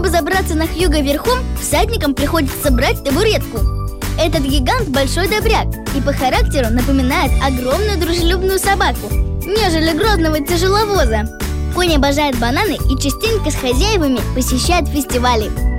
Чтобы забраться на Хьюго верхом, всадникам приходится брать табуретку. Этот гигант большой добряк и по характеру напоминает огромную дружелюбную собаку, нежели грозного тяжеловоза. Конь обожает бананы и частенько с хозяевами посещает фестивали.